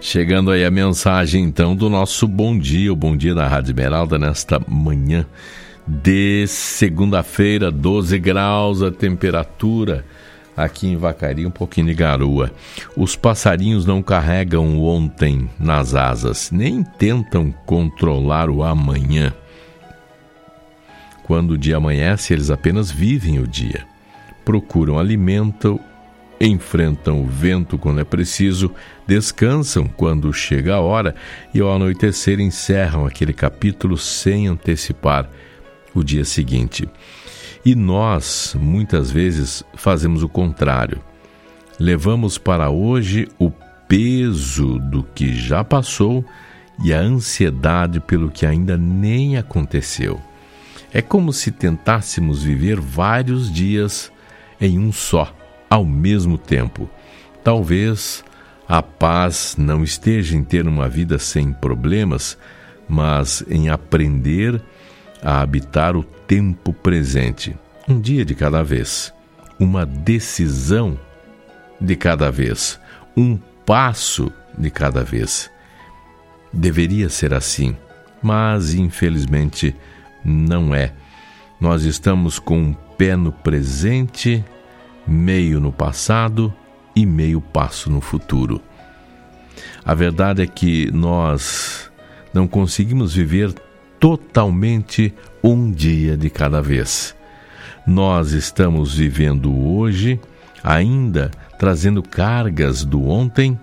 Chegando aí a mensagem, então, do nosso bom dia, o bom dia da Rádio Esmeralda, nesta manhã de segunda-feira, 12 graus a temperatura, aqui em Vacaria, um pouquinho de garoa. Os passarinhos não carregam o ontem nas asas, nem tentam controlar o amanhã. Quando o dia amanhece, eles apenas vivem o dia. Procuram alimento, enfrentam o vento quando é preciso, descansam quando chega a hora e ao anoitecer encerram aquele capítulo sem antecipar o dia seguinte. E nós, muitas vezes, fazemos o contrário. Levamos para hoje o peso do que já passou e a ansiedade pelo que ainda nem aconteceu. É como se tentássemos viver vários dias em um só, ao mesmo tempo. Talvez a paz não esteja em ter uma vida sem problemas, mas em aprender a habitar o tempo presente, um dia de cada vez, uma decisão de cada vez, um passo de cada vez. Deveria ser assim, mas infelizmente não é. Nós estamos com um pé no presente, meio no passado e meio passo no futuro. A verdade é que nós não conseguimos viver totalmente um dia de cada vez. Nós estamos vivendo hoje, ainda trazendo cargas do ontem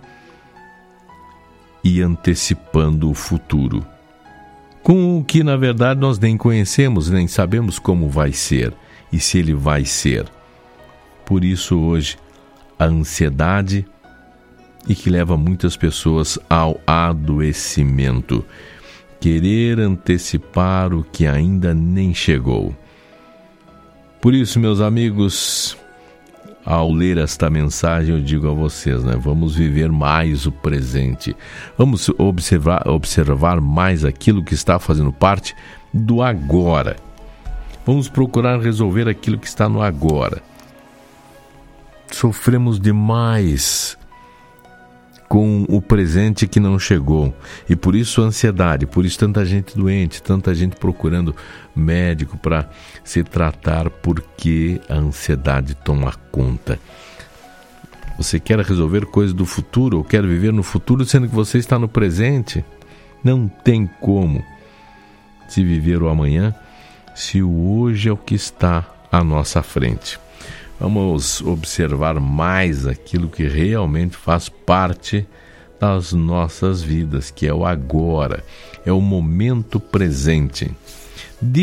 e antecipando o futuro, com o que na verdade nós nem conhecemos, nem sabemos como vai ser e se ele vai ser. Por isso hoje a ansiedade e que leva muitas pessoas ao adoecimento, querer antecipar o que ainda nem chegou. Por isso, meus amigos, ao ler esta mensagem eu digo a vocês, vamos viver mais o presente, vamos observar mais aquilo que está fazendo parte do agora, vamos procurar resolver aquilo que está no agora. Sofremos demais com o presente que não chegou e por isso a ansiedade, por isso tanta gente doente, tanta gente procurando médico para se tratar, porque a ansiedade toma conta. Você quer resolver coisas do futuro ou quer viver no futuro sendo que você está no presente? Não tem como se viver o amanhã se o hoje é o que está à nossa frente. Vamos observar mais aquilo que realmente faz parte das nossas vidas, que é o agora, é o momento presente.